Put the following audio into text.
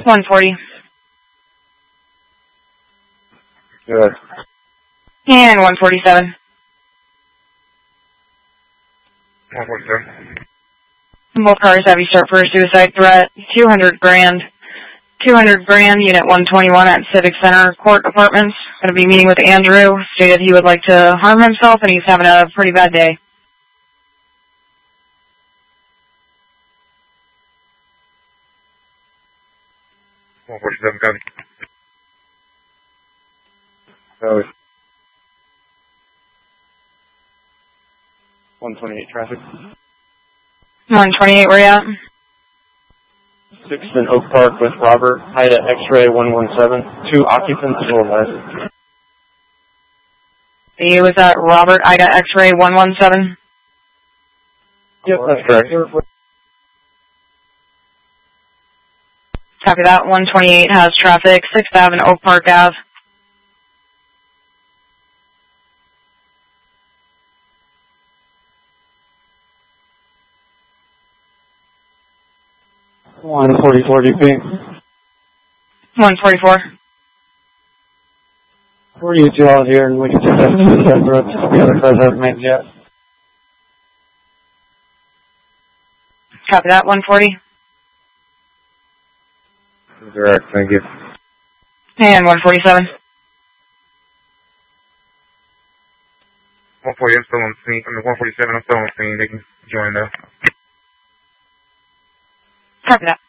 140. Good. And 147. 147. Both cars have you start for a suicide threat. 200 grand. 200 grand, Unit 121 at Civic Center Court Apartments. Going to be meeting with Andrew. Stated he would like to harm himself and he's having a pretty bad day. Copy. 128 traffic. 128, where you at? 6th and Oak Park with Robert, Ida X-ray 117. 2 occupants still alive. He was at Robert, Ida X-ray 117. Yep, that's correct. Copy that. 128 has traffic. 6th Ave and Oak Park Ave. One 44 DP. 144. 42 all here, and we can take that to the road. The other cars haven't made yet. Copy that. 140. Correct, thank you. And 147. 140, I'm still on scene. 147, I'm still on scene. They can join now. Copy that.